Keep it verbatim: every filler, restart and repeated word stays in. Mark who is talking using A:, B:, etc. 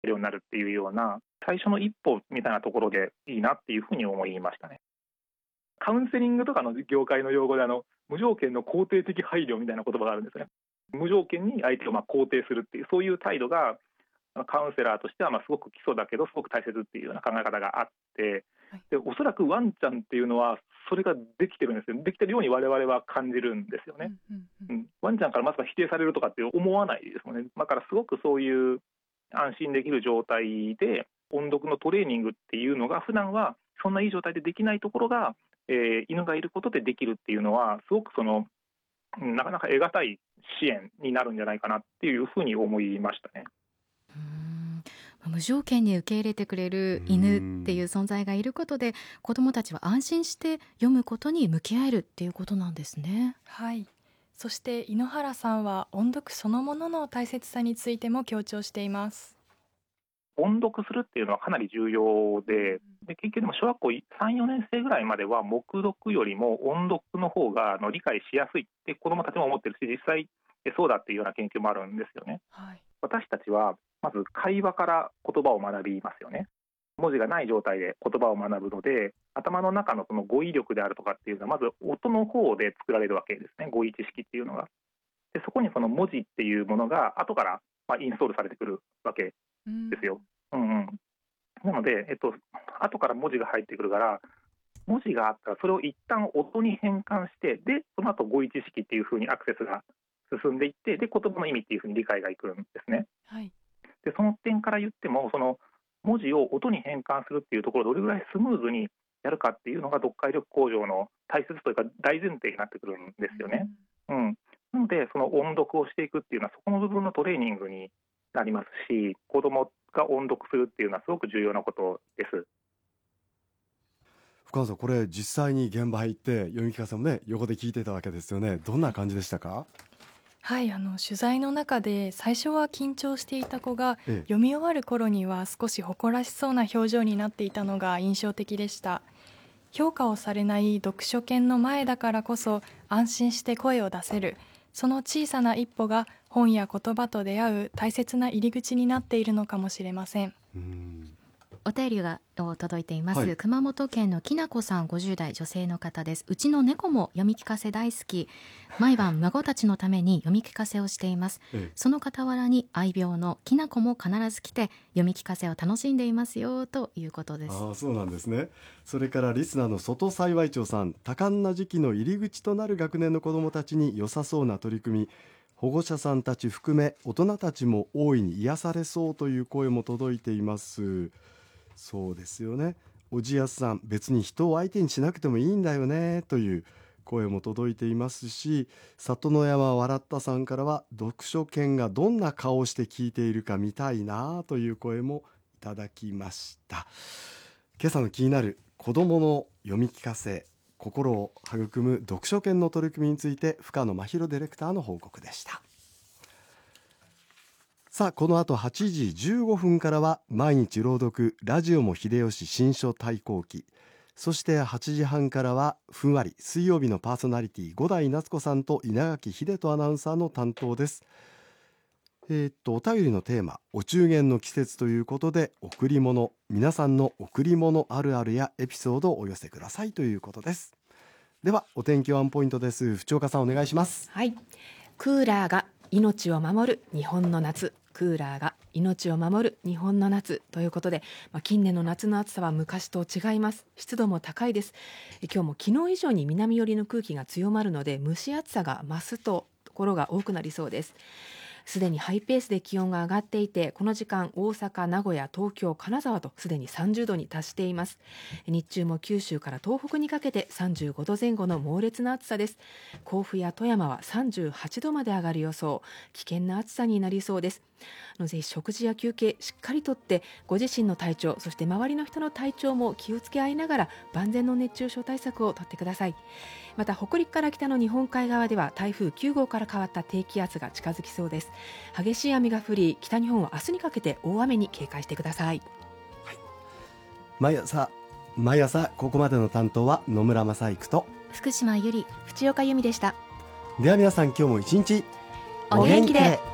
A: ようになるっていうような最初の一歩みたいなところでいいなっていうふうに思いましたね。カウンセリングとかの業界の用語であの無条件の肯定的配慮みたいな言葉があるんですね。無条件に相手をまあ肯定するっていうそういう態度がカウンセラーとしてはまあすごく基礎だけどすごく大切っていうような考え方があって、でおそらくワンちゃんっていうのはそれができてるんですよ。できてるように我々は感じるんですよね、うんうんうんうん、ワンちゃんからまさか否定されるとかって思わないですもんね。だからすごくそういう安心できる状態で音読のトレーニングっていうのが普段はそんないい状態でできないところが、えー、犬がいることでできるっていうのはすごくそのなかなか得難い支援になるんじゃないかなっていうふうに思いましたね。
B: うーん、無条件に受け入れてくれる犬っていう存在がいることで子どもたちは安心して読むことに向き合えるっていうことなんですね。
C: はい。そして井ノ原さんは音読そのものの大切さについても強調しています。
A: 音読するっていうのはかなり重要で、で結局でも小学校さん、よねん生ぐらいまでは黙読よりも音読の方があの理解しやすいって子どもたちも思ってるし、実際そうだっていうような研究もあるんですよね、はい、私たちはまず会話から言葉を学びますよね。文字がない状態で言葉を学ぶので頭の中のその語彙力であるとかっていうのはまず音の方で作られるわけですね。語彙知識っていうのが。でそこにその文字っていうものが後からまあインストールされてくるわけですよ、うんうん、なので、えっと、後から文字が入ってくるから文字があったらそれを一旦音に変換してでその後語彙知識っていう風にアクセスが進んでいってで言葉の意味っていう風に理解がいくんですね、はい、でその点から言ってもその文字を音に変換するっていうところをどれぐらいスムーズにやるかっていうのが読解力向上の大切というか大前提になってくるんですよね、うん、なのでその音読をしていくっていうのはそこの部分のトレーニングになりますし子どもが音読するっていうのはすごく重要なことです。
D: 深野さん、これ実際に現場入って読み聞かせもね横で聞いてたわけですよね。どんな感じでしたか？
C: はい、あの取材の中で最初は緊張していた子が、ええ、読み終わる頃には少し誇らしそうな表情になっていたのが印象的でした。評価をされない読書犬の前だからこそ安心して声を出せる、その小さな一歩が本や言葉と出会う大切な入り口になっているのかもしれません。
B: うーん、お便りが届いています、はい、熊本県のきなこさん、ごじゅう代女性の方です。うちの猫も読み聞かせ大好き、毎晩孫たちのために読み聞かせをしています、ええ、その傍らに愛病のきなこも必ず来て読み聞かせを楽しんでいますよということです。
D: ああ、そうなんですね。それからリスナーの外幸町さん、多感な時期の入り口となる学年の子どもたちに良さそうな取り組み、保護者さんたち含め大人たちも大いに癒されそうという声も届いています。そうですよね。おじやすさん、別に人を相手にしなくてもいいんだよねという声も届いていますし、里の山笑ったさんからは読書犬がどんな顔をして聞いているか見たいなという声もいただきました。今朝の気になる子どもの読み聞かせ、心を育む読書犬の取り組みについて深野真弘ディレクターの報告でした。さあ、この後はちじじゅうごふんからは毎日朗読ラジオも秀吉新書対抗記、そしてはちじはんからはふんわり水曜日のパーソナリティ五代夏子さんと稲垣秀人アナウンサーの担当です。えー、っとお便りのテーマ、お中元の季節ということで、贈り物、皆さんの贈り物あるあるやエピソードをお寄せくださいということです。ではお天気ワンポイントです。淵岡さん、お願いします。
E: はい、クーラーが命を守る日本の夏、クーラーが命を守る日本の夏ということで、まあ、近年の夏の暑さは昔と違います。湿度も高いです。え今日も昨日以上に南寄りの空気が強まるので蒸し暑さが増すところが多くなりそうです。すでにハイペースで気温が上がっていて、この時間大阪、名古屋、東京、金沢とすでにさんじゅうどに達しています。日中も九州から東北にかけてさんじゅうごど前後の猛烈な暑さです。甲府や富山はさんじゅうはちどまで上がる予想。危険な暑さになりそうです。ぜひ食事や休憩しっかりとって、ご自身の体調、そして周りの人の体調も気をつけ合いながら万全の熱中症対策をとってください。また北陸から北の日本海側では台風きゅうごうから変わった低気圧が近づきそうです。激しい雨が降り、北日本は明日にかけて大雨に警戒してください。
D: はい、毎朝毎朝ここまでの担当は野村正育と
B: 福島由里、
E: 淵岡由美でした。
D: では皆さん、今日も一日
E: お元気で。